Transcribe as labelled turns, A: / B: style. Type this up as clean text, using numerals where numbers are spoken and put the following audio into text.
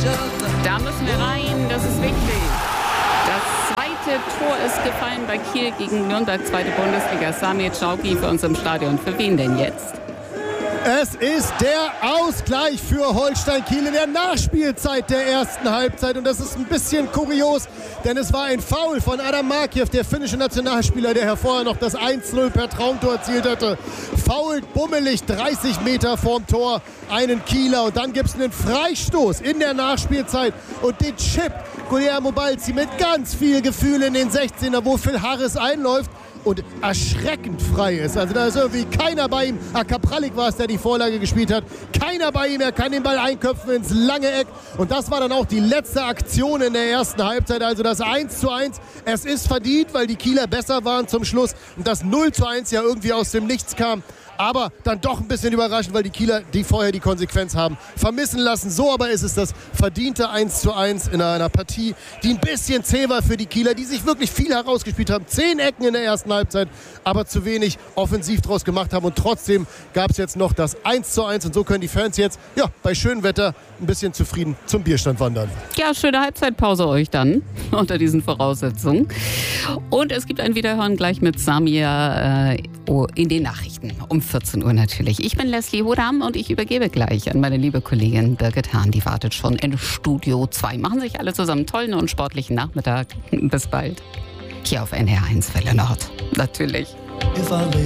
A: Da müssen wir rein, das ist wichtig. Das zweite Tor ist gefallen bei Kiel gegen Nürnberg, zweite Bundesliga. Samir Czaugi für uns im Stadion. Für wen denn jetzt?
B: Es ist der Ausgleich für Holstein Kiel in der Nachspielzeit der ersten Halbzeit. Und das ist ein bisschen kurios, denn es war ein Foul von Adam Markiew, der finnische Nationalspieler, der vorher noch das 1-0 per Traumtor erzielt hatte. Foult bummelig 30 Meter vorm Tor einen Kieler. Und dann gibt es einen Freistoß in der Nachspielzeit. Und den Chip Guillermo Balzi mit ganz viel Gefühl in den 16er, wo Phil Harris einläuft und erschreckend frei ist. Also da ist irgendwie keiner bei ihm. Kapralik war es, der die Vorlage gespielt hat. Keiner bei ihm, er kann den Ball einköpfen ins lange Eck. Und das war dann auch die letzte Aktion in der ersten Halbzeit. Also das 1:1, es ist verdient, weil die Kieler besser waren zum Schluss. Und das 0:1 ja irgendwie aus dem Nichts kam. Aber dann doch ein bisschen überraschend, weil die Kieler, die vorher die Konsequenz haben, vermissen lassen. So aber ist es das verdiente 1:1 in einer Partie, die ein bisschen zäh war für die Kieler, die sich wirklich viel herausgespielt haben. 10 Ecken in der ersten Halbzeit, aber zu wenig offensiv draus gemacht haben. Und trotzdem gab es jetzt noch das 1:1. Und so können die Fans jetzt bei schönem Wetter ein bisschen zufrieden zum Bierstand wandern.
A: Ja, schöne Halbzeitpause euch dann unter diesen Voraussetzungen. Und es gibt ein Wiederhören gleich mit Samir in den Nachrichten um 14 Uhr natürlich. Ich bin Leslie Hodam und ich übergebe gleich an meine liebe Kollegin Birgit Hahn. Die wartet schon in Studio 2. Machen sich alle zusammen einen tollen und sportlichen Nachmittag. Bis bald. Hier auf NDR 1 Welle Nord. Natürlich.